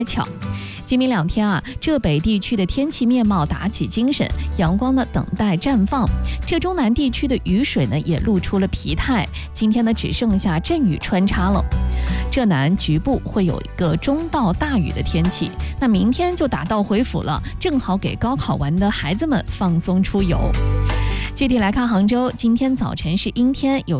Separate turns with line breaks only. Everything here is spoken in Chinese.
巧。今明两天啊，浙北地区的天气面貌打起精神，阳光呢等待绽放。浙中南地区的雨水呢也露出了疲态，今天呢只剩下阵雨穿插了。浙南局部会有一个中到大雨的天气，那明天就打道回府了，正好给高考完的孩子们放松出游。具体来看杭州，今天早晨是阴天，有